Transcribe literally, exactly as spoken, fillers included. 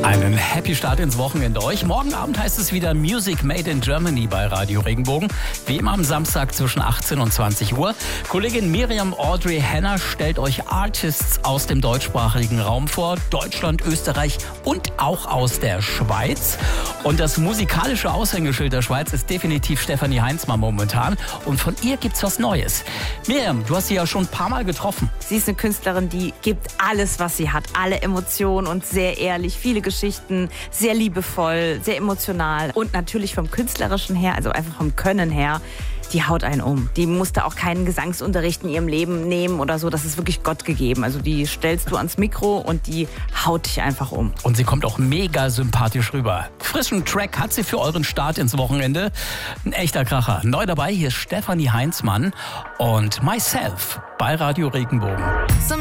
Einen Happy Start ins Wochenende euch. Morgen Abend heißt es wieder Music Made in Germany bei Radio Regenbogen. Wie immer am Samstag zwischen achtzehn und zwanzig Uhr. Kollegin Miriam Audrey Henner stellt euch Artists aus dem deutschsprachigen Raum vor. Deutschland, Österreich und auch aus der Schweiz. Und das musikalische Aushängeschild der Schweiz ist definitiv Stefanie Heinzmann momentan. Und von ihr gibt's was Neues. Miriam, du hast sie ja schon ein paar Mal getroffen. Sie ist eine Künstlerin, die gibt alles, was sie hat. Alle Emotionen und sehr ehrlich. Viele Geschichten, sehr liebevoll, sehr emotional. Und natürlich vom Künstlerischen her, also einfach vom Können her, die haut einen um. Die musste auch keinen Gesangsunterricht in ihrem Leben nehmen oder so. Das ist wirklich Gott gegeben. Also die stellst du ans Mikro und die haut dich einfach um. Und sie kommt auch mega sympathisch rüber. Frischen Track hat sie für euren Start ins Wochenende. Ein echter Kracher. Neu dabei, hier ist Stefanie Heinzmann und Myself bei Radio Regenbogen.